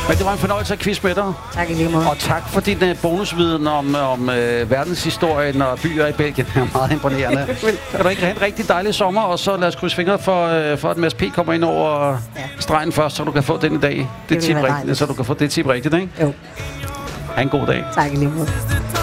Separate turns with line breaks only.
Men det var en fornøjelse at quiz med dig.
Tak i lige måde.
Og tak for din bonusviden om verdenshistorien og byer i Belgien. Det er meget imponerende. Kan du ikke have en rigtig dejlig sommer, og så lad os krydse fingre for at Mads P. kommer ind over stregen først, så du kan få den i dag. Det tip rigtigt, så du kan få det tip rigtigt, ikke?
Jo.
Ha' en god dag.
Tak i lige måde.